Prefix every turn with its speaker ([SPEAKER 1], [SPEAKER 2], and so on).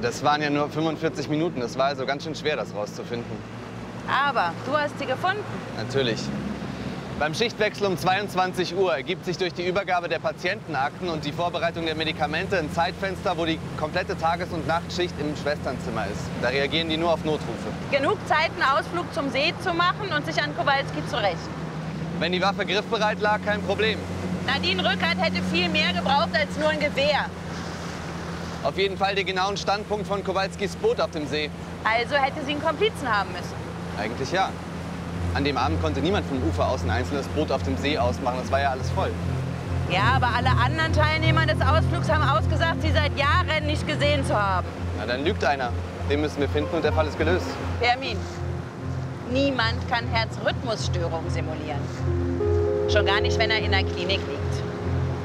[SPEAKER 1] Das waren ja nur 45 Minuten. Das war also ganz schön schwer, das rauszufinden.
[SPEAKER 2] Aber du hast sie gefunden.
[SPEAKER 1] Natürlich. Beim Schichtwechsel um 22 Uhr ergibt sich durch die Übergabe der Patientenakten und die Vorbereitung der Medikamente ein Zeitfenster, wo die komplette Tages- und Nachtschicht im Schwesternzimmer ist. Da reagieren die nur auf Notrufe.
[SPEAKER 2] Genug Zeit, einen Ausflug zum See zu machen und sich an Kowalski zu rächen.
[SPEAKER 1] Wenn die Waffe griffbereit lag, kein Problem.
[SPEAKER 2] Nadine Rückert hätte viel mehr gebraucht als nur ein Gewehr.
[SPEAKER 1] Auf jeden Fall den genauen Standpunkt von Kowalskis Boot auf dem See.
[SPEAKER 2] Also hätte sie einen Komplizen haben müssen.
[SPEAKER 1] Eigentlich ja. An dem Abend konnte niemand vom Ufer aus ein einzelnes Boot auf dem See ausmachen. Das war ja alles voll.
[SPEAKER 2] Ja, aber alle anderen Teilnehmer des Ausflugs haben ausgesagt, sie seit Jahren nicht gesehen zu haben.
[SPEAKER 1] Na, dann lügt einer. Den müssen wir finden und der Fall ist gelöst.
[SPEAKER 2] Permin, niemand kann Herzrhythmusstörungen simulieren. Schon gar nicht, wenn er in der Klinik liegt.